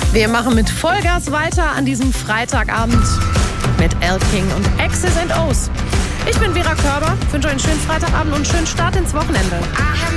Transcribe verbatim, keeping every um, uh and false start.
Wir machen mit Vollgas weiter an diesem Freitagabend mit Elle King und X's and O's. Ich bin Vera Körber, wünsche euch einen schönen Freitagabend und einen schönen Start ins Wochenende.